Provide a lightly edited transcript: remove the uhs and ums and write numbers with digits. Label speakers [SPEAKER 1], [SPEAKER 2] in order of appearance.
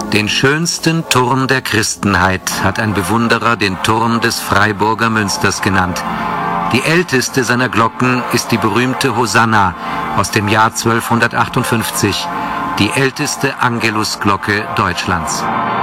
[SPEAKER 1] Den schönsten Turm der Christenheit hat ein Bewunderer den Turm des Freiburger Münsters genannt. Die älteste seiner Glocken ist die berühmte Hosanna aus dem Jahr 1258, die älteste Angelusglocke Deutschlands.